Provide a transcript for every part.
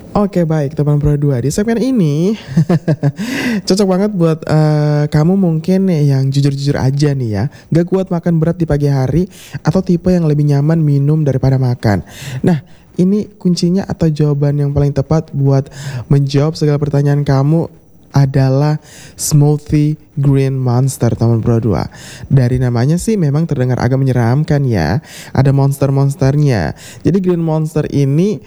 Oke baik teman Pro 2 di segmen ini cocok banget buat kamu mungkin yang jujur-jujur aja nih ya, gak kuat makan berat di pagi hari atau tipe yang lebih nyaman minum daripada makan. Nah ini kuncinya atau jawaban yang paling tepat buat menjawab segala pertanyaan kamu adalah Smoothie Green Monster teman Pro 2. Dari namanya sih memang terdengar agak menyeramkan ya. Ada monster-monsternya. Jadi Green Monster ini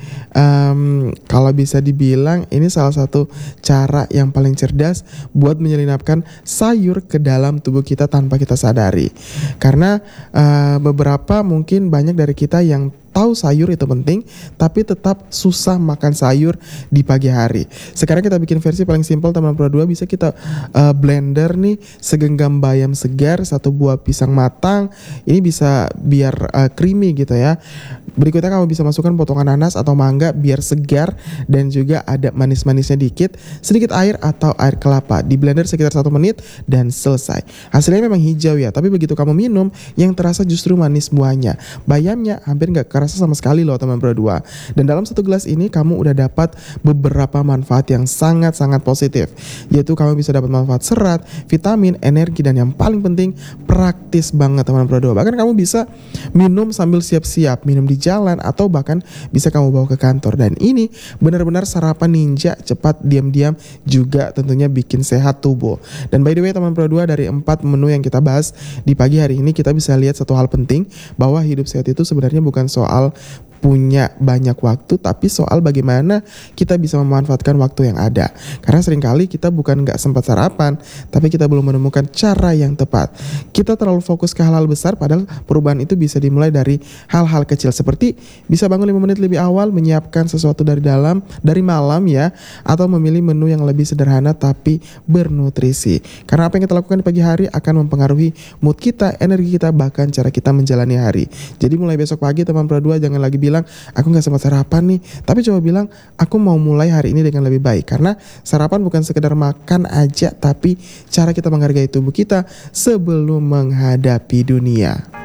kalau bisa dibilang ini salah satu cara yang paling cerdas buat menyelinapkan sayur ke dalam tubuh kita tanpa kita sadari. Karena beberapa mungkin banyak dari kita yang tahu sayur itu penting, tapi tetap susah makan sayur di pagi hari. Sekarang kita bikin versi paling simpel teman Pro 2, bisa kita blender nih segenggam bayam segar, satu buah pisang matang. Ini bisa biar creamy gitu ya. Berikutnya kamu bisa masukkan potongan nanas atau mangga biar segar dan juga ada manis-manisnya dikit. Sedikit air atau air kelapa. Di blender sekitar 1 menit dan selesai. Hasilnya memang hijau ya, tapi begitu kamu minum yang terasa justru manis buahnya. Bayamnya hampir gak kerasa sama sekali loh teman Pro 2. Dan dalam satu gelas ini kamu udah dapat beberapa manfaat yang sangat-sangat positif. Yaitu kamu bisa dapat manfaat serat, vitamin, energi, dan yang paling penting praktis banget teman Pro 2. Bahkan kamu bisa minum sambil siap-siap, minum di jalan atau bahkan bisa kamu bawa ke kantor. Dan ini benar-benar sarapan ninja, cepat, diam-diam, juga tentunya bikin sehat tubuh. Dan by the way teman Pro 2, dari 4 menu yang kita bahas di pagi hari ini kita bisa lihat satu hal penting, bahwa hidup sehat itu sebenarnya bukan soal punya banyak waktu, tapi soal bagaimana kita bisa memanfaatkan waktu yang ada. Karena seringkali kita bukan gak sempat sarapan, tapi kita belum menemukan cara yang tepat. Kita terlalu fokus ke hal-hal besar, padahal perubahan itu bisa dimulai dari hal-hal kecil, seperti bisa bangun 5 menit lebih awal, menyiapkan sesuatu dari malam ya, atau memilih menu yang lebih sederhana tapi bernutrisi. Karena apa yang kita lakukan di pagi hari akan mempengaruhi mood kita, energi kita, bahkan cara kita menjalani hari. Jadi mulai besok pagi teman Pro 2 jangan lagi bilang aku gak sempat sarapan nih, tapi coba bilang aku mau mulai hari ini dengan lebih baik. Karena sarapan bukan sekedar makan aja, tapi cara kita menghargai tubuh kita sebelum menghadapi dunia.